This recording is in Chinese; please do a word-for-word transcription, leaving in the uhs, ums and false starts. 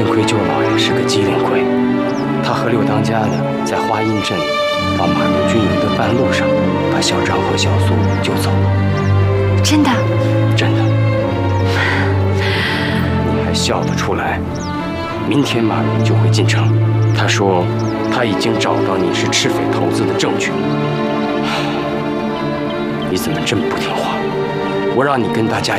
幸亏舅老爷是个机灵鬼，他和六当家的在花阴镇到马如军营的半路上，把校长和小苏救走了。 真的？ 真的。你还笑得出来？明天马云就会进城，他说他已经找到你是赤匪头子的证据。你怎么这么不听话？我让你跟大家